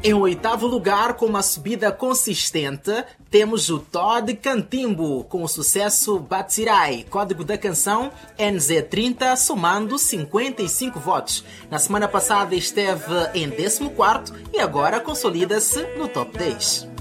Em oitavo lugar, com uma subida consistente, temos o Todd Cantimbo, com o sucesso Batsirai, código da canção NZ30, somando 55 votos. Na semana passada esteve em 14º e agora consolida-se no top 10.